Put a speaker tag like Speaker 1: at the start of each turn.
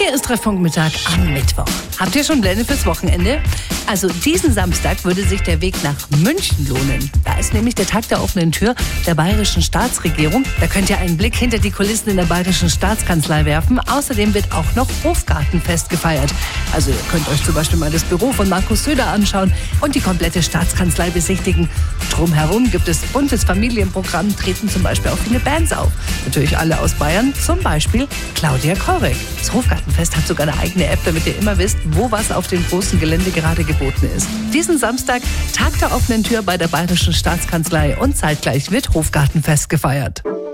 Speaker 1: Hier ist Treffpunkt-Mittag am Mittwoch. Habt ihr schon Pläne fürs Wochenende? Also diesen Samstag würde sich der Weg nach München lohnen. Da ist nämlich der Tag der offenen Tür der bayerischen Staatsregierung. Da könnt ihr einen Blick hinter die Kulissen in der bayerischen Staatskanzlei werfen. Außerdem wird auch noch Hofgartenfest gefeiert. Also ihr könnt euch zum Beispiel mal das Büro von Markus Söder anschauen und die komplette Staatskanzlei besichtigen. Drumherum gibt es buntes Familienprogramm, treten zum Beispiel auch viele Bands auf. Natürlich alle aus Bayern, zum Beispiel Claudia Korek. Das Hofgartenfest hat sogar eine eigene App, damit ihr immer wisst, wo was auf dem großen Gelände gerade geboten ist. Diesen Samstag Tag der offenen Tür bei der bayerischen Staatskanzlei und zeitgleich wird Hofgartenfest gefeiert.